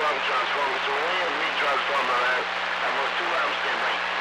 transformer. It's a way of me transformer and we're 2 amps in height.